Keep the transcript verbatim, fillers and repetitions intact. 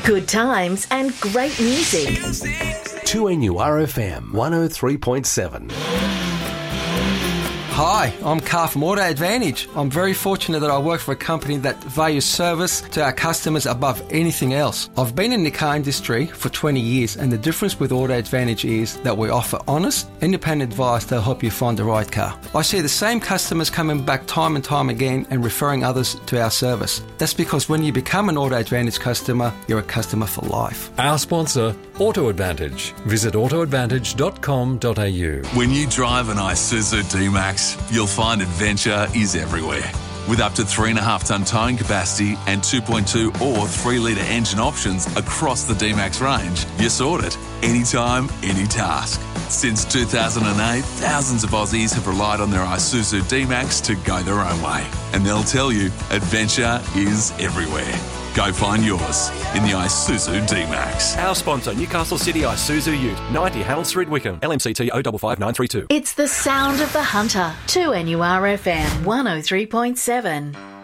Good times and great music. two N U R F M one oh three point seven. Hi, I'm Carl from Auto Advantage. I'm very fortunate that I work for a company that values service to our customers above anything else. I've been in the car industry for twenty years, and the difference with Auto Advantage is that we offer honest, independent advice to help you find the right car. I see the same customers coming back time and time again and referring others to our service. That's because when you become an Auto Advantage customer, you're a customer for life. Our sponsor, Auto Advantage. Visit auto advantage dot com dot a u. When you drive an Isuzu D-Max, you'll find adventure is everywhere. With up to three point five tonne towing capacity and two point two or three litre engine options across the D-Max range, you're sorted. Anytime, any task. Since two thousand eight, thousands of Aussies have relied on their Isuzu D-Max to go their own way. And they'll tell you, adventure is everywhere. Go find yours in the Isuzu D-Max. Our sponsor, Newcastle City Isuzu Ute, ninety Harold Street, Wickham, L M C T O five five nine three two. It's the sound of the hunter. two N U R F M one oh three point seven.